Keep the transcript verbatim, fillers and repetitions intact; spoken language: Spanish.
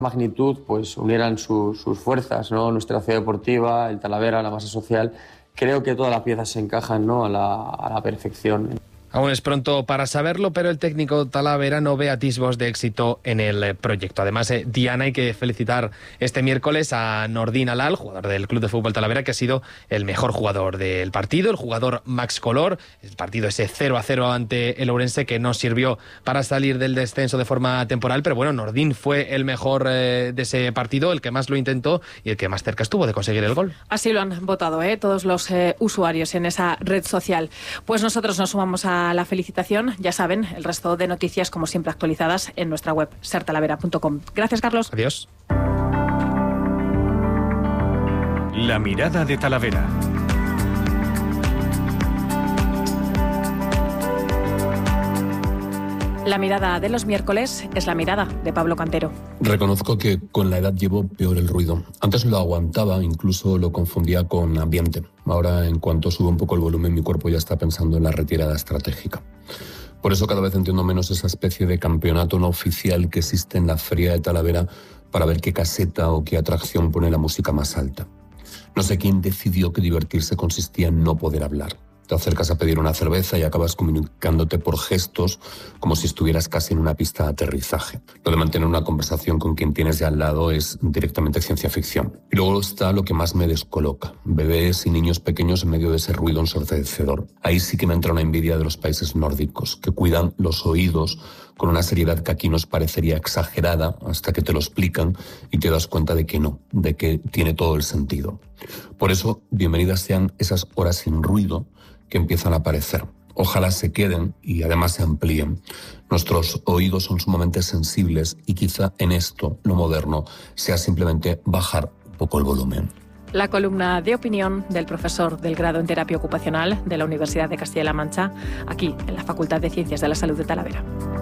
magnitud pues unieran su, sus fuerzas, ¿no? Nuestra ciudad deportiva, el Talavera, la masa social. Creo que todas las piezas se encajan, ¿no? a, la, a la perfección. Aún es pronto para saberlo, pero el técnico Talavera no ve atisbos de éxito en el proyecto. Además, eh, Diana, hay que felicitar este miércoles a Nordin Alal, jugador del Club de Fútbol Talavera, que ha sido el mejor jugador del partido, el jugador Max Color. El partido ese cero a cero ante el Ourense, que no sirvió para salir del descenso de forma temporal, pero bueno, Nordin fue el mejor eh, de ese partido, el que más lo intentó y el que más cerca estuvo de conseguir el gol. Así lo han votado ¿eh? todos los eh, usuarios en esa red social. Pues nosotros nos sumamos a la felicitación. Ya saben, el resto de noticias, como siempre, actualizadas en nuestra web, ser talavera punto com. Gracias, Carlos. Adiós. La mirada de Talavera. La mirada de los miércoles es la mirada de Pablo Cantero. Reconozco que con la edad llevo peor el ruido. Antes lo aguantaba, incluso lo confundía con ambiente. Ahora, en cuanto sube un poco el volumen, mi cuerpo ya está pensando en la retirada estratégica. Por eso cada vez entiendo menos esa especie de campeonato no oficial que existe en la feria de Talavera para ver qué caseta o qué atracción pone la música más alta. No sé quién decidió que divertirse consistía en no poder hablar. Te acercas a pedir una cerveza y acabas comunicándote por gestos como si estuvieras casi en una pista de aterrizaje. Lo de mantener una conversación con quien tienes ya al lado es directamente ciencia ficción. Y luego está lo que más me descoloca. Bebés y niños pequeños en medio de ese ruido ensordecedor. Ahí sí que me entra una envidia de los países nórdicos, que cuidan los oídos con una seriedad que aquí nos parecería exagerada hasta que te lo explican y te das cuenta de que no, de que tiene todo el sentido. Por eso, bienvenidas sean esas horas sin ruido que empiezan a aparecer. Ojalá se queden y además se amplíen. Nuestros oídos son sumamente sensibles y quizá en esto lo moderno sea simplemente bajar un poco el volumen. La columna de opinión del profesor del grado en terapia ocupacional de la Universidad de Castilla-La Mancha, aquí en la Facultad de Ciencias de la Salud de Talavera.